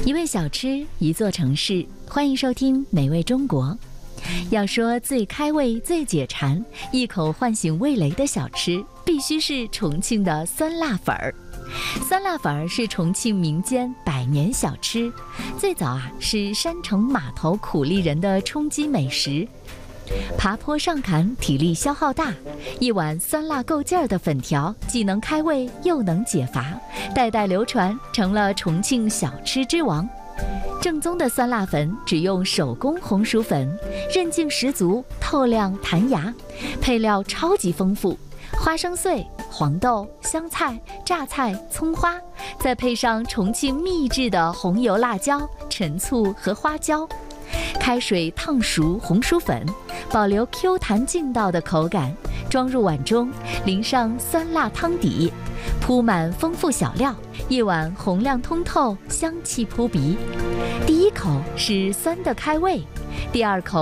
一味小吃，一座城市，欢迎收听美味中国。要说最开胃、最解馋、一口唤醒味蕾的小吃，必须是重庆的酸辣粉儿。酸辣粉儿是重庆民间百年小吃，最早是山城码头苦力人的充饥美食。爬坡上砍，体力消耗大，一碗酸辣够劲儿的粉条，既能开胃又能解乏，代代流传，成了重庆小吃之王。正宗的酸辣粉只用手工红薯粉，韧劲十足，透亮弹牙，配料超级丰富，花生碎、黄豆、香菜、榨菜、葱花，再配上重庆秘制的红油辣椒、陈醋和花椒，开水烫熟红薯粉，保留 Q 弹劲道的口感，装入碗中，淋上酸辣汤底，铺满丰富小料，一碗红亮通透，香气扑鼻。第一口是酸的开胃，第二口